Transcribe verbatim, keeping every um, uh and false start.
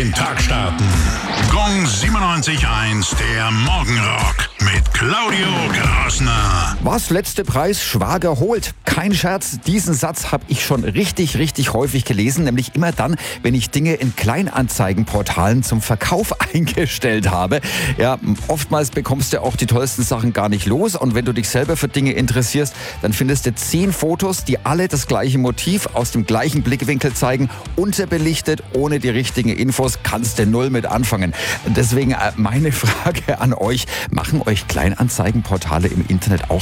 den Tag starten. Gong siebenundneunzig Komma eins, der Morgenrock mit Claudio Grassner. Was letzte Preis Schwager holt. Kein Scherz, diesen Satz habe ich schon richtig, richtig häufig gelesen. Nämlich immer dann, wenn ich Dinge in Kleinanzeigenportalen zum Verkauf eingestellt habe. Ja, oftmals bekommst du auch die tollsten Sachen gar nicht los. Und wenn du dich selber für Dinge interessierst, dann findest du zehn Fotos, die alle das gleiche Motiv aus dem gleichen Blickwinkel zeigen. Unterbelichtet, ohne die richtigen Infos, kannst du null mit anfangen. Deswegen meine Frage an euch, machen euch Kleinanzeigenportale im Internet auch